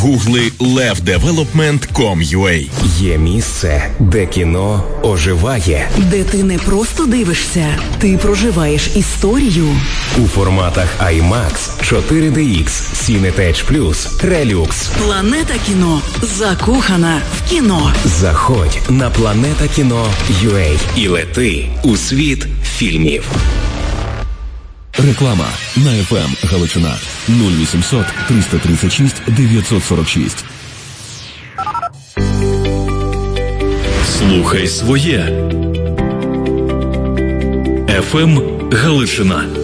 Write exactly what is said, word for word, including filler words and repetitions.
Гугли лев девелопмент крапка ком крапка ю а. Є місце, де кіно оживає. Де ти не просто дивишся, ти проживаєш історію. У форматах IMAX, чотири ді ікс, Cinetage Plus, Relux. Планета кіно. Закохана в кіно. Заходь на планета кіно крапка ю а і лети у світ фільмів. Реклама на еф ем Галичина нуль вісімсот триста тридцять шість дев'ятсот сорок шість. Слухай своє. еф ем Галичина.